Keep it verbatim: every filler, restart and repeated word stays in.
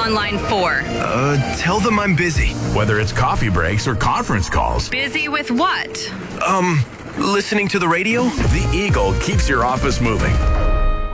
online for? Uh, tell them I'm busy. Whether it's coffee breaks or conference calls. Busy with what? Um, listening to the radio? The Eagle keeps your office moving.